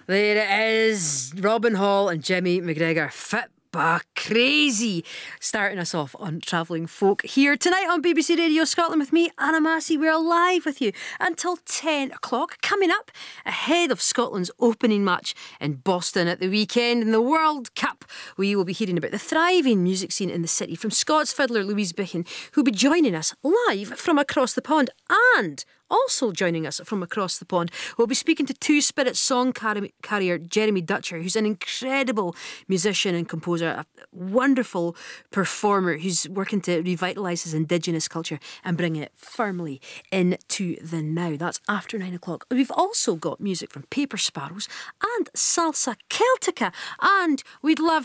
There it is. Robin Hall and Jimmy McGregor. Fit but crazy. Starting us off on Travelling Folk here tonight on BBC Radio Scotland with me, Anna Massey. We're live with you until 10 o'clock. Coming up ahead of Scotland's opening match in Boston at the weekend in the World Cup, we will be hearing about the thriving music scene in the city from Scots fiddler Louise Bichen, who'll be joining us live from across the pond. And also joining us from across the pond, we'll be speaking to Two Spirits song carrier Jeremy Dutcher, who's an incredible musician and composer, a wonderful performer who's working to revitalise his Indigenous culture and bring it firmly into the now. That's after 9 o'clock. We've also got music from Paper Sparrows and Salsa Celtica, and we'd love